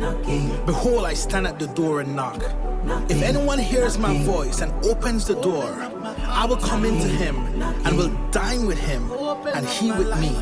Behold, I stand at the door and knock. If anyone hears my voice and opens the door, I will come into him and will dine with him and he with me.